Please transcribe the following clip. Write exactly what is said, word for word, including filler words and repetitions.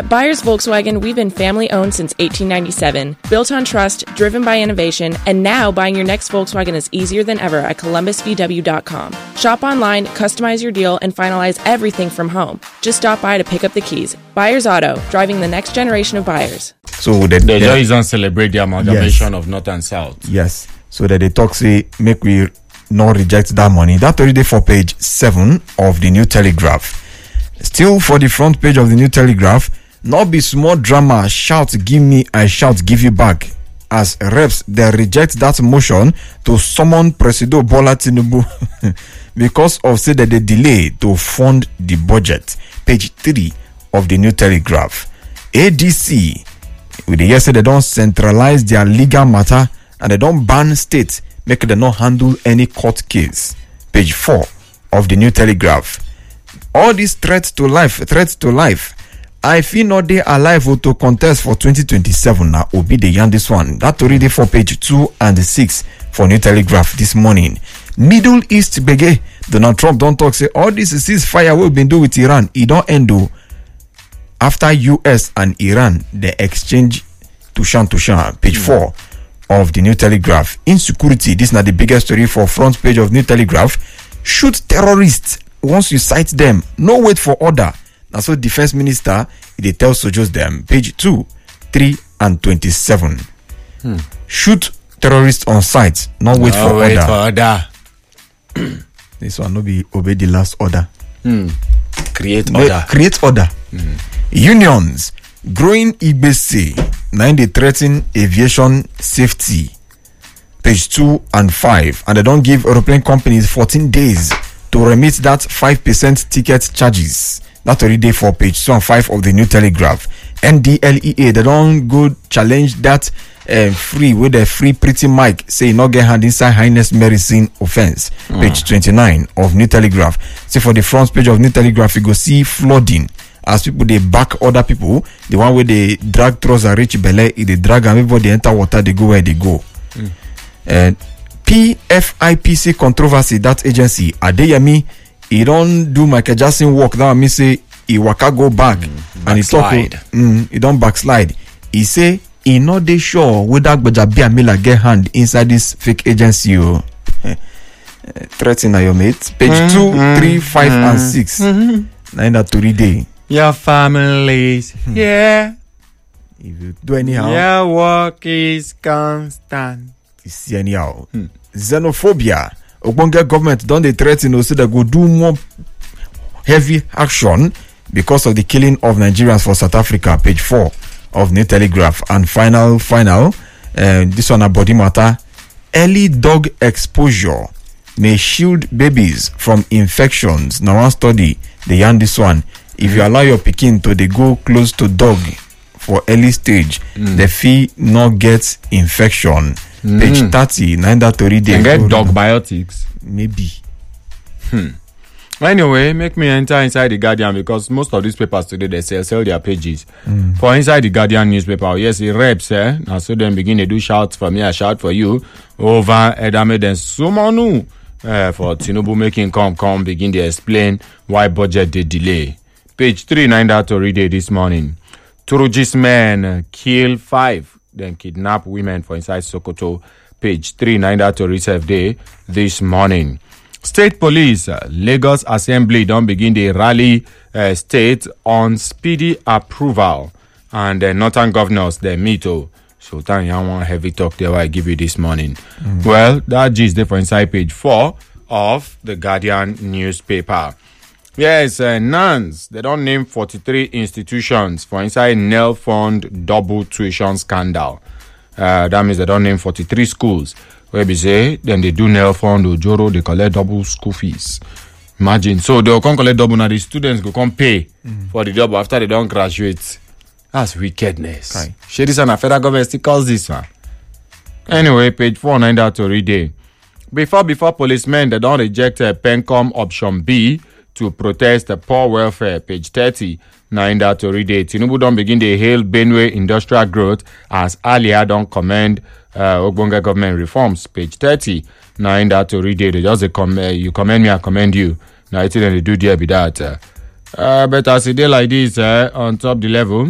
At Byers Volkswagen, we've been family-owned since eighteen ninety-seven, built on trust, driven by innovation, and now buying your next Volkswagen is easier than ever at columbus v w dot com. Shop online, customize your deal, and finalize everything from home. Just stop by to pick up the keys. Byers Auto, driving the next generation of buyers. So the, the joy is on celebrate the amalgamation yes. of North and South. Yes. So that they talk say make we not reject that money. That already for page seven of the New Telegraph. Still for the front page of the New Telegraph. Not be small drama, shout give me, I shout give you back. As reps, they reject that motion to summon Presido Bola Tinubu because of say that they delay to fund the budget. Page three of the New Telegraph. A D C, with the year say they don't centralize their legal matter and they don't ban states, make them not handle any court case. Page four of the New Telegraph. All these threats to life, threats to life. I feel not they alive to contest for twenty twenty-seven now. Obi the yarn this one. That already for page two and six for New Telegraph this morning. Middle East bege. Donald Trump don't talk say all this ceasefire we've been doing with Iran. It don't end though. After U S and Iran they exchange Tushan Tushan. Page mm. four of the New Telegraph. Insecurity. This is not the biggest story for front page of New Telegraph. Shoot terrorists once you sight them. No wait for order. And so defense minister, they tell soldiers them, page two, three, and twenty-seven. Hmm. Shoot terrorists on sight, not wait no for wait order. For order. This one no be obey the last order. Hmm. Create no, order. Create order. Hmm. Unions, growing I B C, nine they threaten aviation safety. Page two and five. And they don't give aeroplane companies fourteen days to remit that five percent ticket charges. That already for page two and five of the New Telegraph. N D L E A, they don't go challenge that uh, free with a free pretty mic, say not get hand inside highness medicine offense. Mm. Page twenty-nine of New Telegraph. See for the front page of New Telegraph, you go see flooding. As people they back other people, the one where they drag trouser reach belly, they drag and everybody enter water, they go where they go. Mm. And P F I P C controversy, that agency, Adeyemi. He don't do Michael Jackson work. That means say he waka go back mm, and he talk. Mm, he don't backslide. He say he not they sure whether Gbajabi Miller get hand inside this fake agency. Oh, threatening your mate. Page mm, two, mm, three, five, mm, and six. Mm-hmm. Nine that to read day. Your families, hmm. yeah. If you do anyhow, your work is constant. You see anyhow. Hmm. Xenophobia. Ogbonge government don't they threaten to say they go do more heavy action because of the killing of Nigerians for South Africa. Page four of New Telegraph. And final, final, uh, this one a body matter. Early dog exposure may shield babies from infections. Now one study, they yarn this one. If you allow your pikin to they go close to dog for early stage, mm. the fee not get infection. Mm. Page thirty, nine that to read. And get dog biotics. Maybe. Hmm. Anyway, make me enter inside the Guardian because most of these papers today they sell, sell their pages. Mm. For inside the Guardian newspaper, yes, it reps, eh? Now so then begin to do shouts for me, I shout for you. Over Edame then Sumonu uh, for Tinubu making come come begin to explain why budget they delay. Page three, nine that to read it this morning. Turujis men kill five. Then kidnap women for inside Sokoto. Page three, nine that to reserve day this morning. State police, uh, Lagos Assembly don't begin the rally uh, state on speedy approval. And uh, Northern governors, they meet. Oh, Sultan Yawan heavy talk there I give you this morning. Mm. Well, that gist there for inside page four of the Guardian newspaper. Yes, uh, N A N S, they don't name forty-three institutions for inside N E L Fund double tuition scandal. Uh, that means they don't name forty-three schools. Where we say, then they do N E L Fund, Ojoro, they collect double school fees. Imagine. So they'll come collect double, now the students go come pay mm. for the double after they don't graduate. That's wickedness. Okay. Share this and a federal government still calls this one. Anyway, page four, nine that to read day. Before, before policemen, they don't reject a Pencom option B to protest the poor welfare. Page thirty, nine that to read it. Tinubu don't begin to hail Benue industrial growth as earlier don't commend uh, Ogbonge government reforms. Page thirty, nine that to read it. They just a com- uh, you commend me, I commend you. Now it's then they do there be that. Uh, uh, but as a day like this, uh, on top the level.